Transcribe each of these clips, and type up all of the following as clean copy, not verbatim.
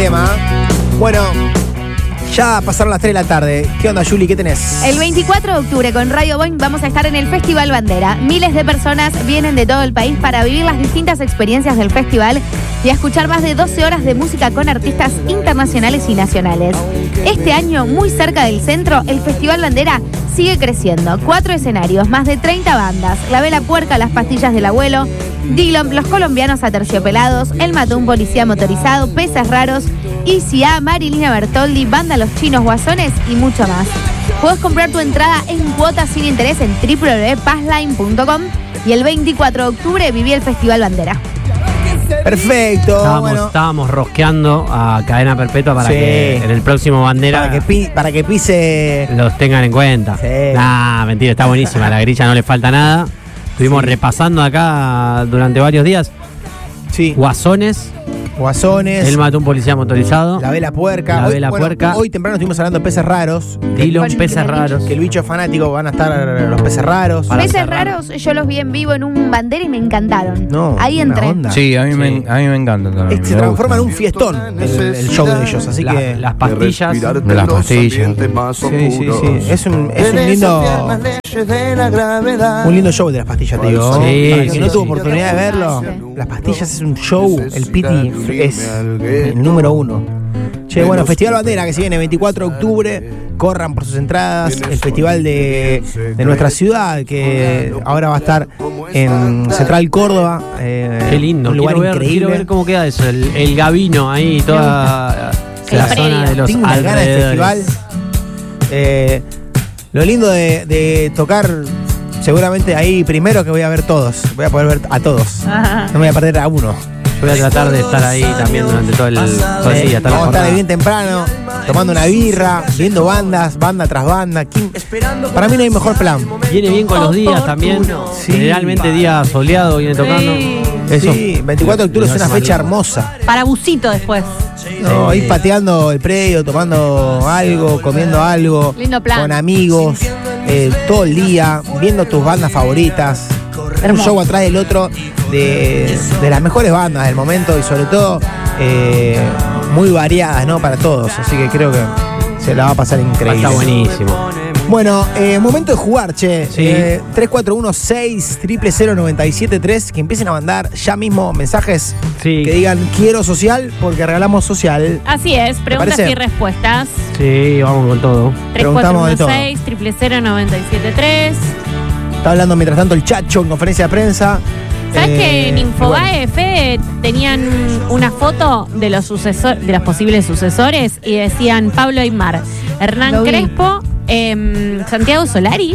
tema. Bueno, ya pasaron las 3 de la tarde. ¿Qué onda, Juli? ¿Qué tenés? El 24 de octubre con Radio Boing vamos a estar en el Festival Bandera. Miles de personas vienen de todo el país para vivir las distintas experiencias del festival y a escuchar más de 12 horas de música con artistas internacionales y nacionales. Este año, muy cerca del centro, el Festival Bandera sigue creciendo. 4 escenarios, más de 30 bandas. La Vela Puerca, Las Pastillas del Abuelo, Dillon, Los Colombianos Aterciopelados, El Mató un Policía Motorizado, Peces Raros, ICA, Marilina Bertoldi, Banda Los Chinos Guasones y mucho más. Puedes comprar tu entrada en cuotas sin interés en www.passline.com y el 24 de octubre viví el Festival Bandera. Perfecto. Estábamos rosqueando a Cadena Perpetua para que en el próximo Bandera para que pise los tengan en cuenta. Sí. Nah, mentira, está buenísima. A la grilla no le falta nada. Estuvimos repasando acá durante varios días. Sí. Guasones. Él mató un policía motorizado. La Vela Puerca. Hoy temprano estuvimos hablando de Peces Raros. Dillon, Peces Raros. Que el bicho es fanático, van a estar los Peces Raros. Peces Raros, yo los vi en vivo en un Bandera y me encantaron. No, ahí entré. Onda. Sí, a mí me encanta también. Se transforma en un fiestón el show de ellos, así que las pastillas. De las pastillas. Sí. Es un lindo show de las pastillas, te digo. Para quien no tuvo oportunidad de verlo, las pastillas es un show. El Piti es el número 1. Che, bueno, Festival Bandera que se viene 24 de octubre. Corran por sus entradas. El festival de nuestra ciudad, que ahora va a estar en Central Córdoba. Qué lindo. Un lugar increíble. Quiero ver cómo queda eso. El Gabino ahí, toda la zona de los Tengo unas ganas de alrededores. festival. Lo lindo de tocar, seguramente ahí primero que voy a ver todos. Voy a poder ver a todos. Ajá. No me voy a perder a uno. Yo voy a tratar de estar ahí también durante todo el día. Vamos a estar ahí bien temprano, tomando una birra, viendo banda tras banda. Para mí no hay mejor plan. Viene bien con los días también. Sí. Generalmente día soleado viene tocando. Eso. Sí, 24 de octubre es una fecha hermosa. Para busito después. No, ahí pateando el predio, tomando algo, comiendo algo. Lindo plan. Con amigos, todo el día, viendo tus bandas favoritas. Un show atrás del otro de las mejores bandas del momento y sobre todo muy variadas, ¿no? Para todos. Así que creo que se la va a pasar increíble. Está buenísimo. Bueno, momento de jugar, che. Sí. 3416-000973. Que empiecen a mandar ya mismo mensajes Sí. que digan quiero social porque regalamos social. Así es, preguntas parece? y respuestas. Sí, vamos con todo. Preguntamos de todo. 3416-000973. Está hablando mientras tanto el Chacho en conferencia de prensa. ¿Sabes que en Infobae, bueno. Fede, tenían una foto de los posibles sucesores y decían Pablo Aymar, Hernán Crespo, Santiago Solari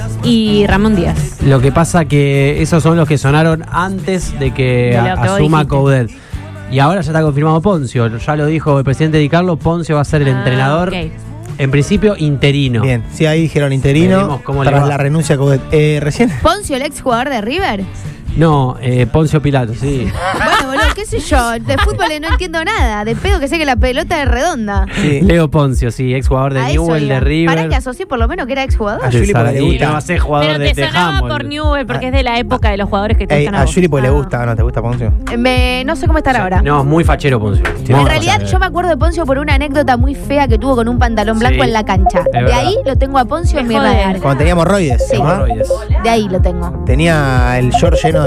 y Ramón Díaz? Lo que pasa que esos son los que sonaron antes de que De lo que vos asuma dijiste. Coudet. Y ahora ya está confirmado Poncio. Ya lo dijo el presidente Di Carlo, Poncio va a ser el entrenador. Ok. En principio, interino. Bien, sí, ahí dijeron interino Veremos cómo le tras va. la renuncia recién. Poncio, el ex jugador de River. No, Poncio Pilato, sí. Bueno, boludo, qué sé yo. De fútbol no entiendo nada. De pedo que sé que la pelota es redonda. Sí. Leo Poncio, sí, ex jugador de A eso Newell, iba. de River. Para que asocié por lo menos que era ex jugador. A Juli porque le Y gusta. no va a ser jugador Pero de te sonaba Tejamo. por Newell porque es de la época de los jugadores que te gustan A vos. Juli porque le Ah. gusta, ¿no te gusta Poncio? No sé cómo estar ahora. No, es muy fachero Poncio. En realidad yo me acuerdo de Poncio por una anécdota muy fea que tuvo con un pantalón blanco Sí, en la cancha. es De verdad. ahí lo tengo a Poncio en mi Joder. radar. Cuando teníamos roides, Sí. ¿no? De ahí lo tengo. Tenía el short lleno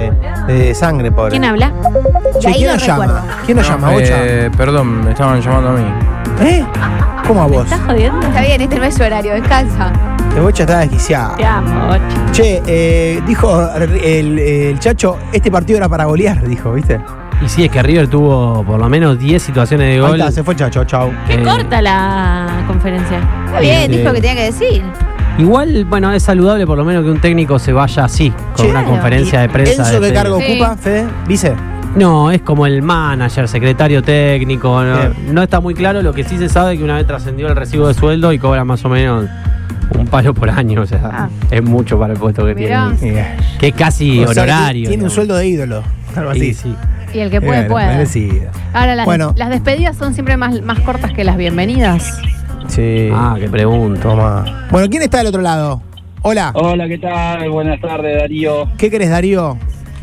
de sangre, pobre. ¿Quién habla? Che, De ahí ¿quién lo nos recuerdo. llama? ¿Quién nos llama, Bocha? Perdón, me estaban llamando a mí. ¿Cómo a vos? ¿Estás jodiendo? Está bien, este no es su horario, descansa. El Bocha está desquiciado. Te amo, Bocha. Che, dijo el Chacho, este partido era para golear, dijo, ¿viste? Y sí, es que River tuvo por lo menos 10 situaciones de Ahí gol. está, se fue el Chacho, chau. Qué corta la conferencia. Está bien, Sí. dijo lo que tenía que decir. Igual, bueno, es saludable por lo menos que un técnico se vaya así, con una Claro. conferencia de prensa. ¿Enzo de qué Fede. cargo Sí. ocupa, Fede? ¿Vice? No, es como el manager, secretario técnico. Bien. No está muy claro. Lo que sí se sabe es que una vez trascendió el recibo de sueldo y cobra más o menos un palo por año. O sea, Ah. es mucho para el puesto que Mirá. tiene. Que es casi O sea, honorario. tiene un sueldo de ídolo, algo así. Sí, sí. Y el que puede, Bueno, puede. merecido. Ahora, las Bueno. despedidas son siempre más cortas que las bienvenidas. Sí. Ah, qué pregunta. Toma. Bueno, ¿quién está del otro lado? Hola. Hola, ¿qué tal? Buenas tardes, Darío. ¿Qué querés, Darío?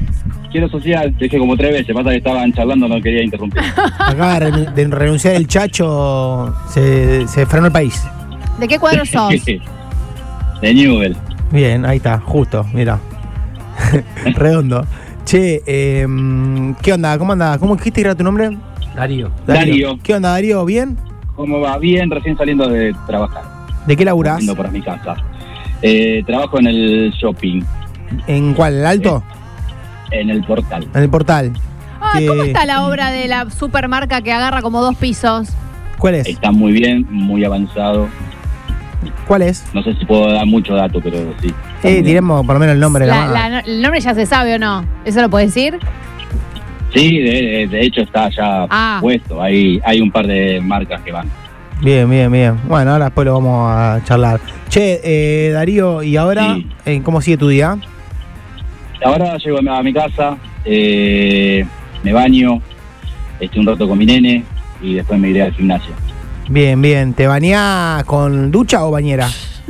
quiero social, dije como 3 veces, pasa que estaban charlando, no quería interrumpir. Acaba de renunciar el Chacho, se frenó el país. ¿De qué cuadro sos? De Newell. Bien, ahí está, justo, mira. Redondo. Che, ¿qué onda? ¿Cómo anda? ¿Cómo dijiste que era tu nombre? Darío. Darío. ¿Qué onda, Darío? ¿Bien? ¿Cómo va? Bien, recién saliendo de trabajar. ¿De qué laburás? Yendo para mi casa. Trabajo en el shopping, ¿En cuál? ¿El Alto? en el portal. En el Portal. Ay, ¿cómo está la obra de la supermarca que agarra como 2 pisos? ¿Cuál es? Está muy bien, muy avanzado. ¿Cuál es? No sé si puedo dar mucho dato, pero sí. está muy bien. Diremos por lo menos el nombre de la ¿El nombre ya se sabe o no? ¿Eso lo puedes decir? Sí, de hecho está ya puesto. Hay un par de marcas que van. Bien. Bueno, ahora después lo vamos a charlar. Che, Darío, ¿y ahora cómo sigue tu día? Ahora llego a mi casa, me baño, estoy un rato con mi nene y después me iré al gimnasio. Bien. ¿Te bañás con ducha o bañera?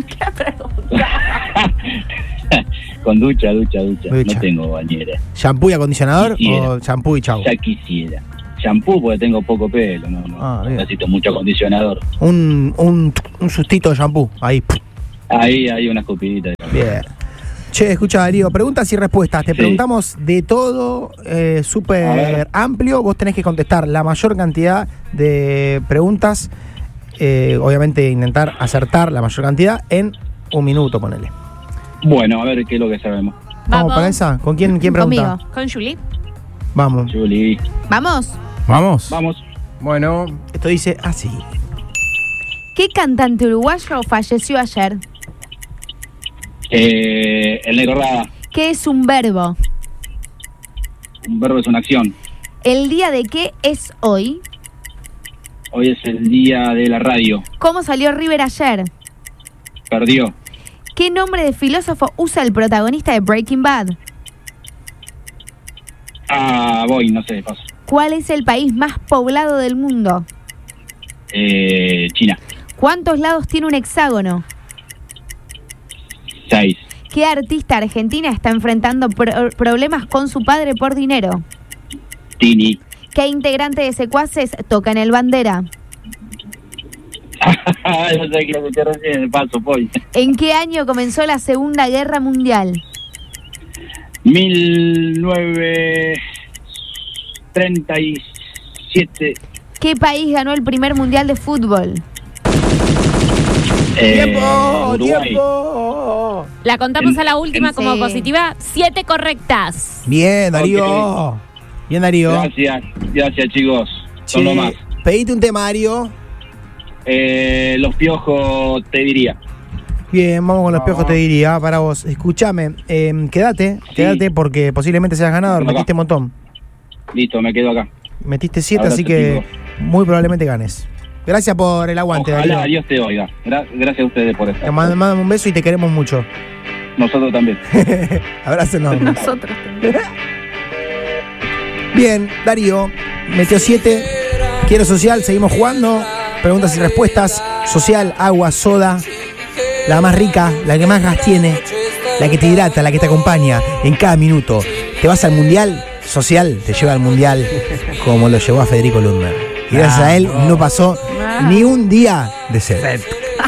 Con ducha. No tengo bañera. ¿Shampoo y acondicionador Quisiera. o shampoo y chau? Ya quisiera. Shampoo porque tengo poco pelo, no necesito mucho acondicionador. Un sustito de shampoo, ahí. Ahí hay una escupidita. Bien. Che, escucha, Darío, preguntas y respuestas. Te preguntamos de todo, súper amplio. Vos tenés que contestar la mayor cantidad de preguntas. Obviamente intentar acertar la mayor cantidad en 1 minuto, ponele. Bueno, a ver qué es lo que sabemos. ¿Vamos para esa? ¿Con quién pregunta? Conmigo. ¿Con Julie? Vamos. Juli. ¿Vamos? Vamos. Bueno, Esto dice así. ¿Qué cantante uruguayo falleció ayer? El Negro Rada. ¿Qué es un verbo? Un verbo es una acción. ¿El día de qué es hoy? Hoy es el día de la radio. ¿Cómo salió River ayer? Perdió. ¿Qué nombre de filósofo usa el protagonista de Breaking Bad? Voy, no sé, paso. ¿Cuál es el país más poblado del mundo? China. ¿Cuántos lados tiene un hexágono? 6. ¿Qué artista argentina está enfrentando problemas con su padre por dinero? Tini. ¿Qué integrante de Secuaces toca en el Bandera? No sé qué te recién, paso, voy. ¿En qué año comenzó la Segunda Guerra Mundial? 1937. ¿Qué país ganó el primer mundial de fútbol? ¡Tiempo! La contamos a la última como Sí. positiva. 7 correctas. Bien, Darío. Ok. Bien, Darío. Gracias chicos. Son lo más. Pedite un tema, Darío. Los Piojos, te diría. Bien, vamos con los piojos, te diría, para vos. Escúchame, quédate porque posiblemente seas ganador. Acá. Metiste un montón. Listo, me quedo acá. Metiste 7, Abrazo, así que muy probablemente ganes. Gracias por el aguante, Ojalá Darío. Dios te oiga. Gracias a ustedes por Te estar. mandamos un beso y te queremos mucho. Nosotros también. Abrazo enorme. Nosotros. Bien, Darío metió 7. Quiero social, seguimos jugando. Preguntas y respuestas. Social, agua, soda. La más rica, la que más gas tiene, la que te hidrata, la que te acompaña en cada minuto. Te vas al mundial, social te lleva al mundial como lo llevó a Federico Lundberg. Y gracias a él no pasó ni un día de sed.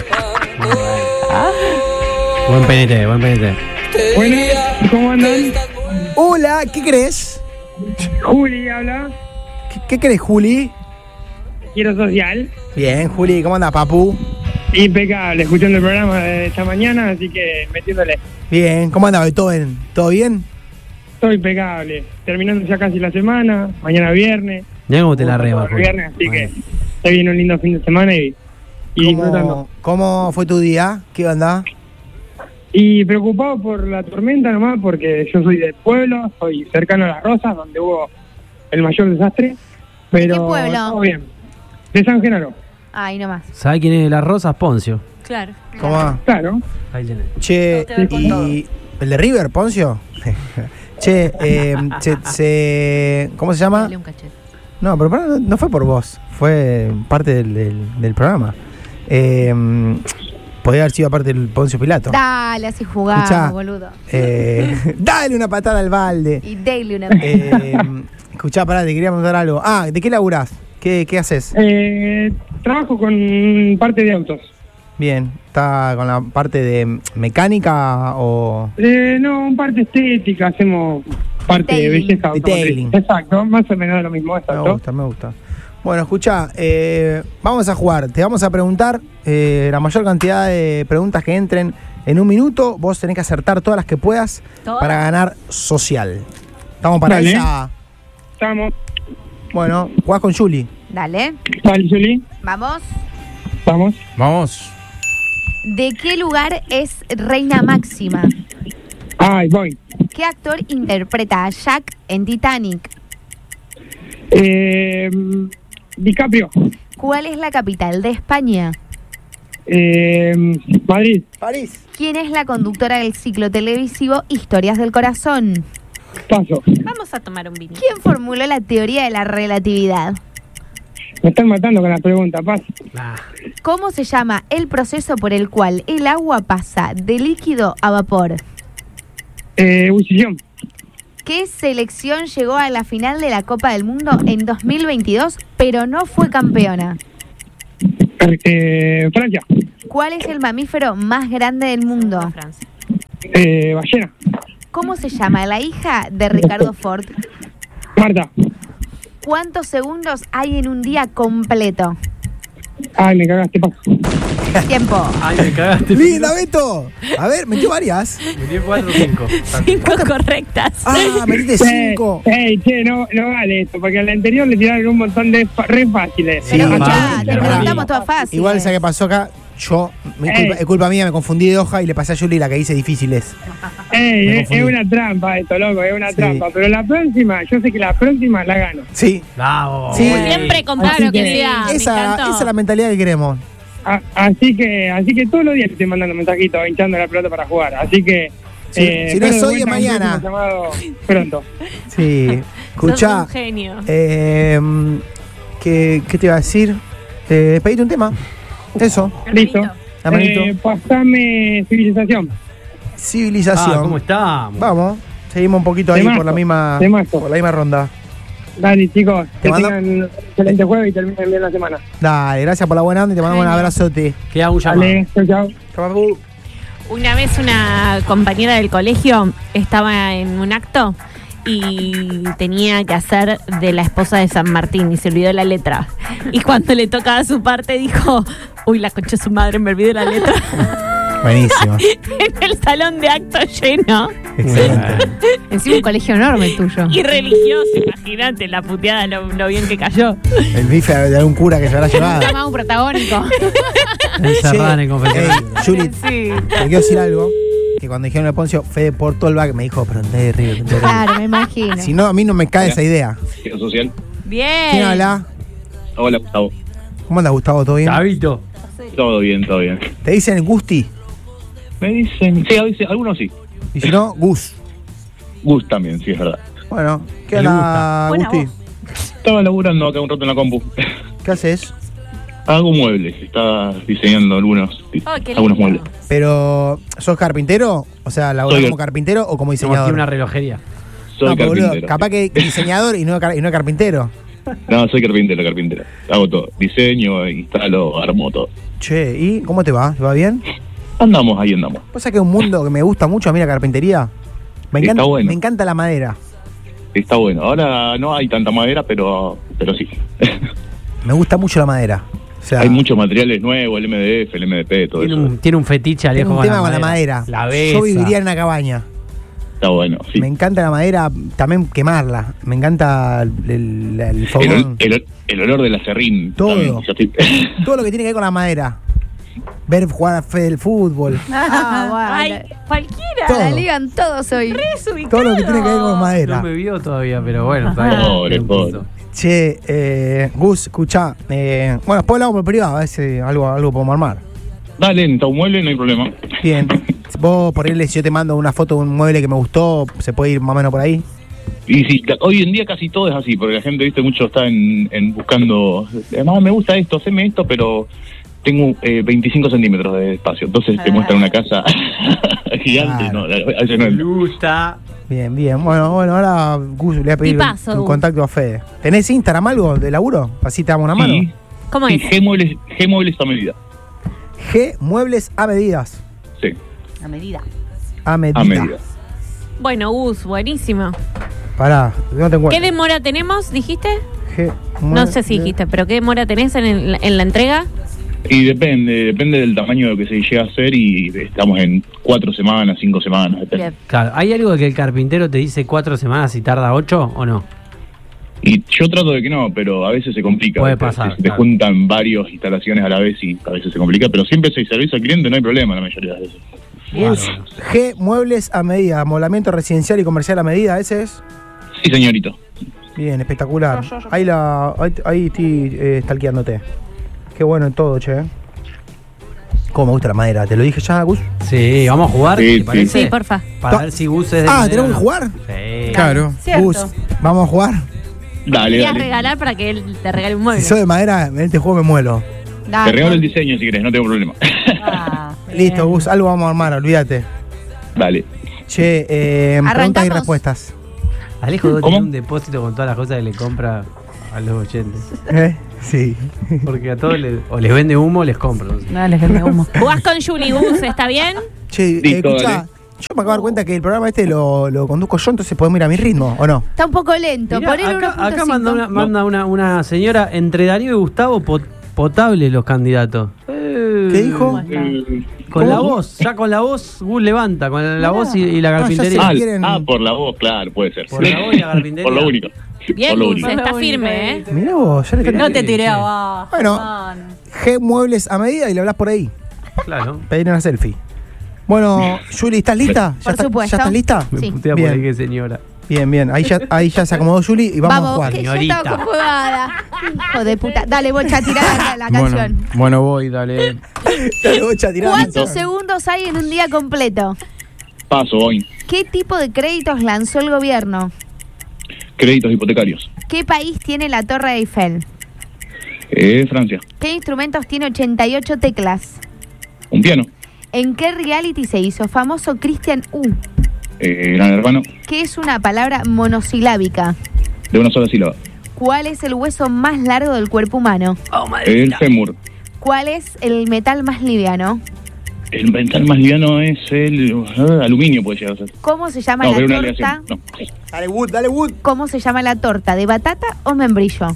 Buen penete. Buenas, ¿cómo andan? Hola, ¿qué crees? Juli habla, ¿Qué crees, Juli? quiero social. Bien, Juli, ¿cómo anda, papu? Impecable, escuchando el programa de esta mañana, así que metiéndole. Bien, ¿cómo anda? ¿Todo bien? ¿Todo bien? Todo impecable, terminando ya casi la semana, mañana viernes. Mirá cómo te la reba, Juli. Viernes, así que se viene un lindo fin de semana y disfrutando. ¿Cómo fue tu día? ¿Qué onda? Y preocupado por la tormenta nomás, porque yo soy del pueblo, soy cercano a Las Rosas, donde hubo el mayor desastre. Pero ¿Qué pueblo? todo bien. De San Genaro. Ay, no más. ¿Sabés quién es Las Rosas? Poncio. Claro. ¿Cómo va? Claro. Ahí tenés. Che, Te doy con todo. y ¿el de River, Poncio? Che, ¿cómo se llama? Dale un cachete. No, pero no fue por vos, fue parte del programa. podría haber sido aparte del Poncio Pilato. Dale, así jugamos, Escuchá, boludo. Dale una patada al balde. Y dale una Escuchá, pará, te quería preguntar algo. ¿De qué laburás? ¿Qué haces? Trabajo con parte de autos. Bien, ¿está con la parte de mecánica o...? No, parte estética, hacemos parte de Detailing. belleza automotriz. Detailing. Exacto, más o menos lo mismo. Exacto. Me gusta. Bueno, escuchá, vamos a jugar. Te vamos a preguntar la mayor cantidad de preguntas que entren en un minuto. Vos tenés que acertar todas las que puedas ¿Todas? para ganar social. ¿Estamos para Dale. esa? Estamos. Bueno, jugás con Juli. Dale, Dale, Juli. vamos. Vamos. Vamos. ¿De qué lugar es Reina Máxima? Ay, voy. ¿Qué actor interpreta a Jack en Titanic? DiCaprio. ¿Cuál es la capital de España? Madrid. París. ¿Quién es la conductora del ciclo televisivo Historias del Corazón? Paso. Vamos a tomar un vinito. ¿Quién formuló la teoría de la relatividad? Me están matando con la pregunta, Paso. ¿Cómo se llama el proceso por el cual el agua pasa de líquido a vapor? Ebullición. ¿Qué selección llegó a la final de la Copa del Mundo en 2022, pero no fue campeona? Francia. ¿Cuál es el mamífero más grande del mundo? Francia. Ballena. ¿Cómo se llama la hija de Ricardo Ford? Marta. ¿Cuántos segundos hay en un día completo? Ay, me cagaste, Paso. Tiempo. Ay, me cagaste. ¡Linda, Beto! A ver, metió varias. Me dio 4 o 5. 5 correctas. Metiste 5. Che, no vale esto, porque al anterior le tiraron un montón de re fáciles. Sí, Pero pará, escuchá, te pará. preguntamos todas fáciles. Igual, ¿sabes qué pasó acá? Es culpa mía, me confundí de hoja y le pasé a Juli la que dice difíciles. Me Es confundí. una trampa esto, loco, es una Sí. trampa. Pero la próxima, yo sé que la próxima la gano. Sí. Bravo. Sí. Siempre con Así Pablo que que- sea. Me Esa encantó. es la mentalidad que queremos. Así que todos los días te estoy mandando mensajitos, hinchando la pelota para jugar. Así que... Si no espero es de hoy, es vuelta un mañana. próximo llamado pronto. Sí. Sos Escuchá, un genio. ¿qué te iba a decir? Pedite un tema. Eso. Listo. Hermanito. Pasame civilización. Civilización. ¿Cómo estamos? Vamos. Seguimos un poquito ahí Temazo, por la misma temazo. ronda. Dale, chicos, Te que mando- tengan un excelente jueves y terminen bien la semana. Dale, gracias por la buena onda y te mandamos un Genio. abrazote. Queda un llamado. Dale, chau, chau. Chau, papu. Una vez una compañera del colegio estaba en un acto y tenía que hacer de la esposa de San Martín y se olvidó la letra. Y cuando le tocaba su parte dijo, uy, la concha de su madre, me olvidé la letra. Buenísimo. En el salón de acto lleno Excelente. Encima un colegio enorme el tuyo. y religioso. Imagínate la puteada, lo bien que cayó. El bife de algún cura que se habrá llevado. Está más un protagónico. Encerrada en el confesionario. Juli, Sí. te quiero decir algo. Que cuando dijeron el Poncio, Fede por todo el back me dijo, pero andá de River. Claro, me imagino. Si no, a mí no me cae esa idea. Social. Bien. ¿Quién habla? Hola, Gustavo. ¿Cómo andas, Gustavo? ¿Todo bien? Chavito. Todo bien, todo bien. ¿Te dicen Gusti? Me dicen, sí, a veces, algunos sí. Y si no, Gus. Gus también, sí, es verdad. Bueno, ¿qué Le onda, Buena Gusti? Estaba laburando acá un rato en la compu. ¿Qué haces? Hago muebles, estaba diseñando algunos qué algunos lindo. muebles. Pero, ¿sos carpintero? O sea, ¿laburás Soy- como carpintero o como Como diseñador? tiene una relojería. Soy No, pero, boludo, carpintero. capaz que diseñador y no carpintero. No, soy carpintero. Hago todo. Diseño, instalo, armo todo. Che, ¿y cómo te va? ¿Te va bien? Andamos, ahí andamos. Pasa que es un mundo que me gusta mucho a mí la carpintería. Está bueno. Me encanta la madera. Está bueno. Ahora no hay tanta madera, pero sí. Me gusta mucho la madera. O sea, Hay muchos materiales nuevos, el MDF, el MDP, todo eso. Tiene un fetiche tengo Alejo un tema con la madera. La besa. Yo viviría en una cabaña. Está bueno, sí. Me encanta la madera, también quemarla. Me encanta el fogón. El olor del acerrín. Todo. también, yo estoy- Todo lo que tiene que ver con la madera. Ver jugar a Fede el fútbol. Ay, Bueno. cualquiera. Todo. La ligan todos hoy. Desubicado. Todo lo que tiene que ver con No madera. me vio todavía, pero bueno, todavía. Pobre, tiene un pobre. punto. Che, Gus, escuchá. Bueno, después hablamos por privado, a ver si algo podemos armar. Dale, en un mueble no hay problema. Bien. Vos, por ahí, si yo te mando una foto de un mueble que me gustó, ¿se puede ir más o menos por ahí? Y sí, hoy en día casi todo es así, porque la gente, viste, mucho está en buscando, además me gusta esto, haceme esto, pero tengo 25 centímetros de espacio, entonces te muestra una casa gigante. Claro. No, a veces no es. Me gusta. Bien, bien. Bueno, ahora Gus, le voy a pedir Tipazo, un Gus. contacto a Fede. ¿Tenés Instagram algo de laburo? Así te damos una mano. Sí, ¿Cómo sí, es? G-Muebles a medida. G Muebles a medidas. Sí, A medida. A medida. a medida. Bueno, Gus, buenísimo. Pará, no te encuentro. ¿Qué demora tenemos, dijiste? G No Muebles- sé si dijiste, pero ¿qué demora tenés en la entrega? Y depende del tamaño de lo que se llega a hacer y estamos en 4 semanas, 5 semanas, depende. Bien. Claro, ¿hay algo de que el carpintero te dice 4 semanas y tarda 8 o no? Y yo trato de que no, pero a veces se complica. Puede ¿viste? pasar, Se te claro. juntan varias instalaciones a la vez y a veces se complica, pero siempre si hay servicio al cliente no hay problema la mayoría de las veces. Bárbaro. G Muebles a medida. Amoblamiento residencial y comercial a medida. ¿Ese es? Sí, señorito. Bien, espectacular. Ahí estoy stalkeándote. Qué bueno en todo, che. Cómo me gusta la madera. ¿Te lo dije ya, Gus? Sí, vamos a jugar, Sí, ¿te parece? Sí, porfa. Para ver si Gus es de madera ¿tenemos o que no. jugar? Sí. Claro. Gus, ¿vamos a jugar? Dale, Querías dale. regalar para que él te regale un mueble. Si soy de madera, en este juego me muero. Te regalo el diseño si querés, no tengo problema. Ah, Listo, Gus, algo vamos a armar, olvídate. Dale. Che, preguntas y ¿Arrancamos? respuestas. Alejo ¿Cómo? tiene un depósito con todas las cosas que le compra a los oyentes. Sí. Porque a todos o les vende humo o les compra. no sé. No, les vende humo. Jugás con Juli, Gus, ¿está bien? Che, Listo, escuchá, dale. yo me acabo de dar cuenta que el programa este lo conduzco yo, entonces podemos ir a mi ritmo, ¿o no? Está un poco lento. Mirá, Ponele acá 1.5. manda una señora entre Darío y Gustavo potable los candidatos. ¿Qué dijo? Con ¿Cómo? la voz, ya con la voz Gus levanta, con la voz y la Ah, ya carpintería. sé. quieren- Por la voz, claro, puede ser. Por la voz y la carpintería. Por lo único. Bien, Por lo Gus, único. está firme, ¿eh? Mirá vos, ya le No te tiré abajo. Bueno, G Muebles a medida y le hablas por ahí. Claro. Pedir una selfie. Bueno, Juli, ¿estás lista? Por supuesto. ¿Ya estás lista? Me Sí. putea por Bien. ahí que señora. Bien, bien. Ahí ya se acomodó Juli y vamos a jugar. que yo Señorita. estaba acomodada. Hijo de puta. Dale, Bocha, tirá la canción. Bueno, voy, dale. Dale, Bocha, tirá. ¿Cuántos segundos hay en un día completo? Paso, hoy. ¿Qué tipo de créditos lanzó el gobierno? Créditos hipotecarios. ¿Qué país tiene la Torre Eiffel? Francia. ¿Qué instrumentos tiene 88 teclas? Un piano. ¿En qué reality se hizo famoso Christian U? Gran Hermano. ¿Qué es una palabra monosilábica? De una sola sílaba. ¿Cuál es el hueso más largo del cuerpo humano? El fémur. ¿Cuál es el metal más liviano? El metal más liviano es el aluminio, puede llegar a ser. ¿Cómo se llama No, pero la una torta? aleación. No. Dale, Wood, dale, Wood. ¿Cómo se llama la torta? ¿De batata o membrillo?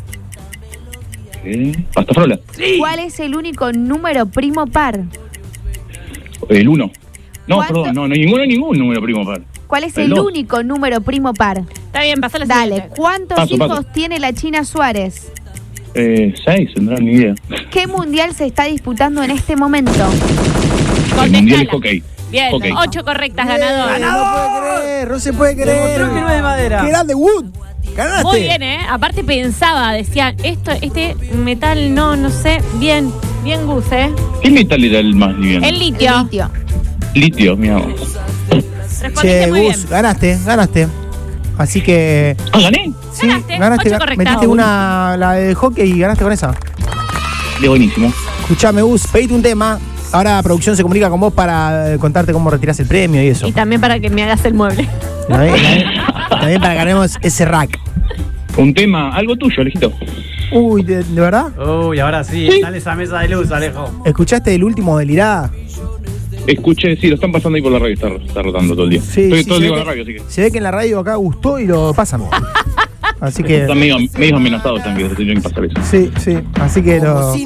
Pasta frola. ¿Cuál es el único número primo par? El 1. No, ¿Cuánto? perdón, no hay ningún número primo par. ¿Cuál es El el dos. único número primo par? Está bien, pasó la Dale, siguiente. ¿cuántos Paso, hijos paso. tiene la China Suárez? 6, tendrán ni idea. ¿Qué mundial se está disputando en este momento? El mundial es Contestala. hockey. Bien, Hockey. 8 correctas, ganador. No puede creer, no se puede creer. Demostró que no es de madera. ¡Qué grande, Wood! ¡Ganaste! Muy bien, ¿eh? Aparte pensaba, decía, este metal no sé. Bien, bien Gus, ¿eh? ¿Qué metal era el más liviano? El litio. El litio. Litio, mira. Respondiste Che, muy Gus, bien. ganaste. Así que. Ah, gané. Sí, Ganaste, 8 correctas. Metiste la de hockey y ganaste con esa. De buenísimo. Escuchame, Gus, pedite un tema. Ahora la producción se comunica con vos para contarte cómo retirás el premio y eso. Y también para que me hagas el mueble. También para que ganemos ese rack. Un tema, algo tuyo, Alejito. Uy, ¿de verdad? Uy, ahora sí, dale esa mesa de luz, Alejo. ¿Escuchaste el último delirada? Escuché, sí, lo están pasando ahí por la radio, está rotando todo el día. Sí, Estoy sí, todo el se día ve con la que- radio, así que. Se ve que en la radio acá gustó y lo pasan. Así que. Están medio amenazados también, que se tienen que pasar eso. Sí, así que lo.